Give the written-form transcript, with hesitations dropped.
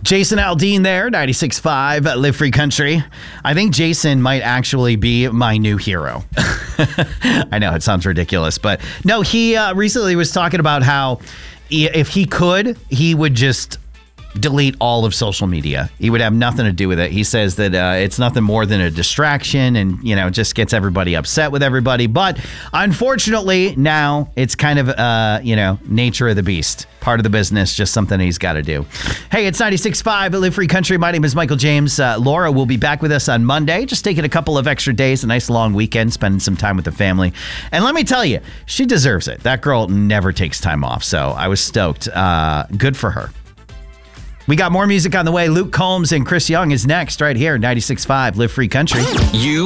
Jason Aldean there, 96.5 Live Free Country. I think Jason might actually be my new hero. I know, it sounds ridiculous, but no, he recently was talking about how if he could, he would just delete all of social media. He would have nothing to do with it. He says that it's nothing more than a distraction and, just gets everybody upset with everybody. But unfortunately, now it's kind of, nature of the beast. Part of the business, just something he's got to do. Hey, it's 96.5 Live Free Country. My name is Michael James. Laura will be back with us on Monday, just taking a couple of extra days, a nice long weekend, spending some time with the family. And let me tell you, she deserves it. That girl never takes time off, so I was stoked. Good for her. We got more music on the way. Luke Combs and Chris Young is next right here, 96.5 Live Free Country.